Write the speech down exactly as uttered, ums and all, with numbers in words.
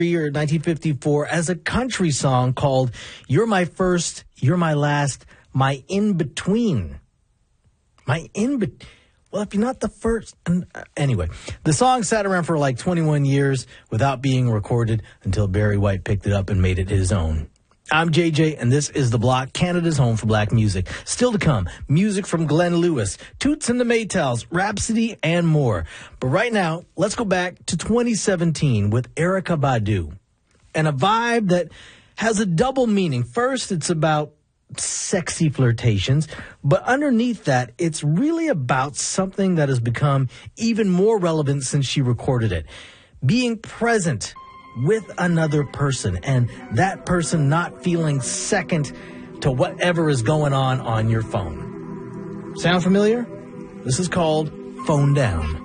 year nineteen fifty-four as a country song called You're My First, You're My Last, My In-Between. My In-Between. Well, if you're not the first. Anyway, the song sat around for like twenty-one years without being recorded until Barry White picked it up and made it his own. I'm J J, and this is The Block, Canada's home for black music. Still to come, music from Glenn Lewis, Toots and the Maytals, Rhapsody, and more. But right now, let's go back to twenty seventeen with Erykah Badu. And a vibe that has a double meaning. First, it's about sexy flirtations, but underneath that, it's really about something that has become even more relevant since she recorded it. Being present with another person, and that person not feeling second to whatever is going on on your phone. Sound familiar? This is called Phone Down.